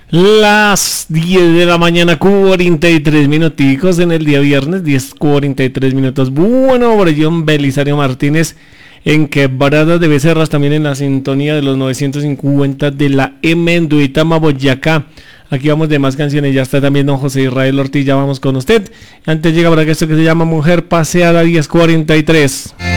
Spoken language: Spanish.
Las 10 de la mañana, 43 minuticos en el día viernes, 10:43 minutos. Bueno, por John Belisario Martínez en Quebradas de Becerras, también en la sintonía de los 950 de la M en Duitama, Boyacá. Aquí vamos de más canciones, ya está también don José Israel Ortiz, ya vamos con usted. Antes llega para esto que se llama Mujer Paseada, 10:43.